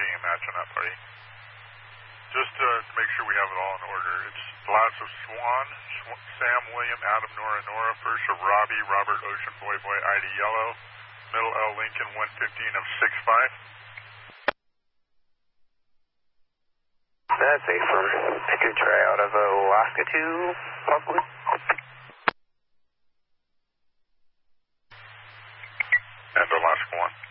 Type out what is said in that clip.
and matching that party. Just to make sure we have it all in order. It's last of Swan, Sam, William, Adam, Nora, Nora. First of Robbie, Robert, Ocean, Boy, Boy, ID, Yellow. Middle L, Lincoln, 115 of 65. That's a firm. Picture try out of Alaska 2, possibly. And Alaska 1.